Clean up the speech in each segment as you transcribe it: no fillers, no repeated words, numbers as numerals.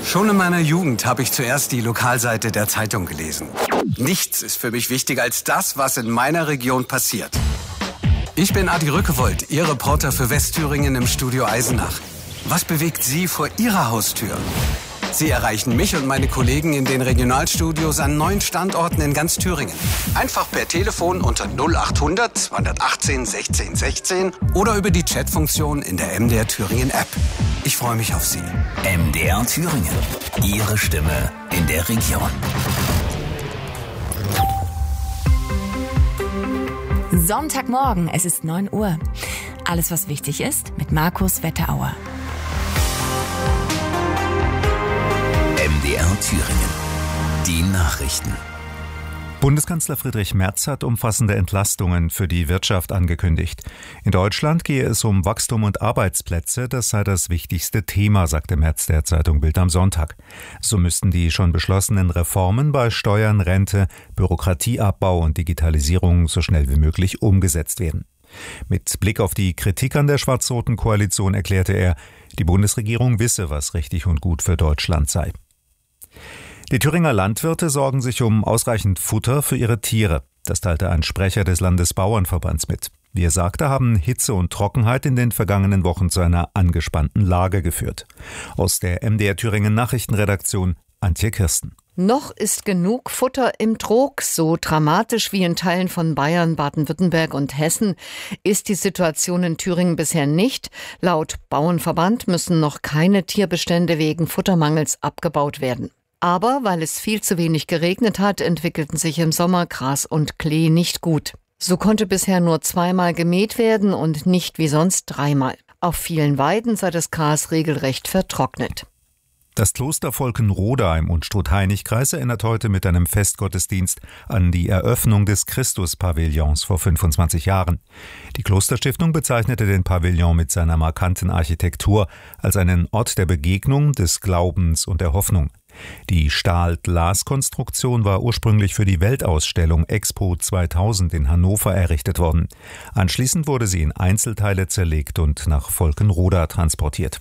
Schon in meiner Jugend habe ich zuerst die Lokalseite der Zeitung gelesen. Nichts ist für mich wichtiger als das, was in meiner Region passiert. Ich bin Adi Rückewold, Ihr Reporter für Westthüringen im Studio Eisenach. Was bewegt Sie vor Ihrer Haustür? Sie erreichen mich und meine Kollegen in den Regionalstudios an 9 Standorten in ganz Thüringen. Einfach per Telefon unter 0800 218 16 16 oder über die Chatfunktion in der MDR Thüringen App. Ich freue mich auf Sie. MDR Thüringen. Ihre Stimme in der Region. Sonntagmorgen, es ist 9 Uhr. Alles, was wichtig ist, mit Markus Wetterauer. MDR Thüringen. Die Nachrichten. Bundeskanzler Friedrich Merz hat umfassende Entlastungen für die Wirtschaft angekündigt. In Deutschland gehe es um Wachstum und Arbeitsplätze, das sei das wichtigste Thema, sagte Merz der Zeitung Bild am Sonntag. So müssten die schon beschlossenen Reformen bei Steuern, Rente, Bürokratieabbau und Digitalisierung so schnell wie möglich umgesetzt werden. Mit Blick auf die Kritik an der schwarz-roten Koalition erklärte er, die Bundesregierung wisse, was richtig und gut für Deutschland sei. Die Thüringer Landwirte sorgen sich um ausreichend Futter für ihre Tiere. Das teilte ein Sprecher des Landesbauernverbands mit. Wie er sagte, haben Hitze und Trockenheit in den vergangenen Wochen zu einer angespannten Lage geführt. Aus der MDR Thüringen Nachrichtenredaktion Antje Kirsten. Noch ist genug Futter im Trog. So dramatisch wie in Teilen von Bayern, Baden-Württemberg und Hessen ist die Situation in Thüringen bisher nicht. Laut Bauernverband müssen noch keine Tierbestände wegen Futtermangels abgebaut werden. Aber weil es viel zu wenig geregnet hat, entwickelten sich im Sommer Gras und Klee nicht gut. So konnte bisher nur 2-mal gemäht werden und nicht wie sonst 3-mal. Auf vielen Weiden sei das Gras regelrecht vertrocknet. Das Kloster Volkenroda im Unstrut-Hainich-Kreis erinnert heute mit einem Festgottesdienst an die Eröffnung des Christus-Pavillons vor 25 Jahren. Die Klosterstiftung bezeichnete den Pavillon mit seiner markanten Architektur als einen Ort der Begegnung, des Glaubens und der Hoffnung. Die Stahl-Glas-Konstruktion war ursprünglich für die Weltausstellung Expo 2000 in Hannover errichtet worden. Anschließend wurde sie in Einzelteile zerlegt und nach Volkenroda transportiert.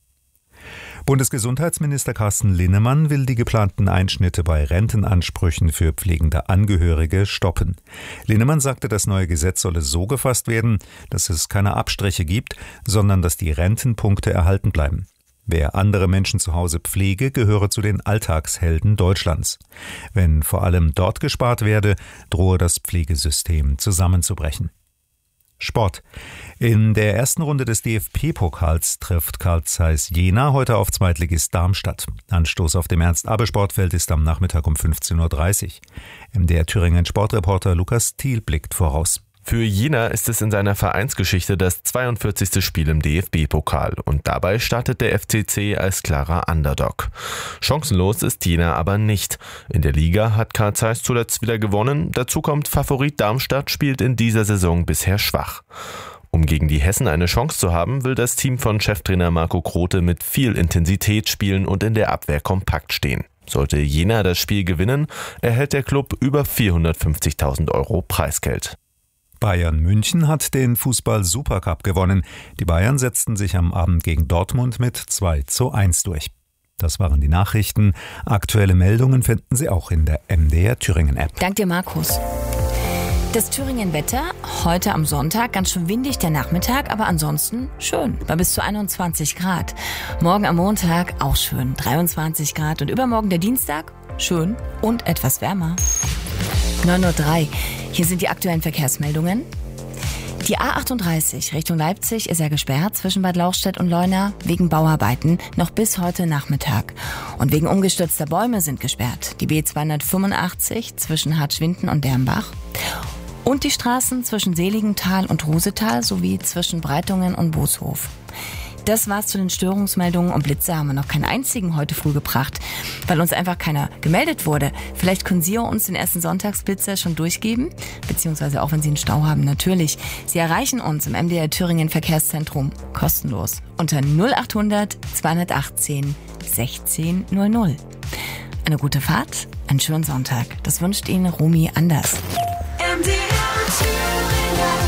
Bundesgesundheitsminister Carsten Linnemann will die geplanten Einschnitte bei Rentenansprüchen für pflegende Angehörige stoppen. Linnemann sagte, das neue Gesetz solle so gefasst werden, dass es keine Abstriche gibt, sondern dass die Rentenpunkte erhalten bleiben. Wer andere Menschen zu Hause pflege, gehöre zu den Alltagshelden Deutschlands. Wenn vor allem dort gespart werde, drohe das Pflegesystem zusammenzubrechen. Sport. In der ersten Runde des DFB-Pokals trifft Carl Zeiss Jena heute auf Zweitligist Darmstadt. Anstoß auf dem Ernst-Abbe-Sportfeld ist am Nachmittag um 15.30 Uhr. MDR Thüringen Sportreporter Lukas Thiel blickt voraus. Für Jena ist es in seiner Vereinsgeschichte das 42. Spiel im DFB-Pokal und dabei startet der FCC als klarer Underdog. Chancenlos ist Jena aber nicht. In der Liga hat Carl Zeiss zuletzt wieder gewonnen. Dazu kommt Favorit Darmstadt spielt in dieser Saison bisher schwach. Um gegen die Hessen eine Chance zu haben, will das Team von Cheftrainer Marco Grote mit viel Intensität spielen und in der Abwehr kompakt stehen. Sollte Jena das Spiel gewinnen, erhält der Klub über 450.000 € Preisgeld. Bayern München hat den Fußball-Supercup gewonnen. Die Bayern setzten sich am Abend gegen Dortmund mit 2:1 durch. Das waren die Nachrichten. Aktuelle Meldungen finden Sie auch in der MDR Thüringen App. Dank dir, Markus. Das Thüringen-Wetter heute am Sonntag, ganz schön windig der Nachmittag, aber ansonsten schön, bei bis zu 21 Grad. Morgen am Montag auch schön, 23 Grad und übermorgen der Dienstag schön und etwas wärmer. 9:03 Uhr. Hier sind die aktuellen Verkehrsmeldungen. Die A38 Richtung Leipzig ist ja gesperrt zwischen Bad Lauchstädt und Leuna wegen Bauarbeiten noch bis heute Nachmittag. Und wegen umgestürzter Bäume sind gesperrt die B285 zwischen Hartschwinden und Dermbach und die Straßen zwischen Seligenthal und Rosetal sowie zwischen Breitungen und Booshof. Das war's zu den Störungsmeldungen und Blitze haben wir noch keinen einzigen heute früh gebracht, weil uns einfach keiner gemeldet wurde. Vielleicht können Sie uns den ersten Sonntagsblitzer schon durchgeben, beziehungsweise auch wenn Sie einen Stau haben, natürlich. Sie erreichen uns im MDR Thüringen Verkehrszentrum kostenlos unter 0800 218 1600. Eine gute Fahrt, einen schönen Sonntag. Das wünscht Ihnen Romy Anders.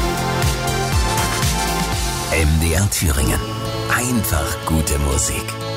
MDR Thüringen. Einfach gute Musik.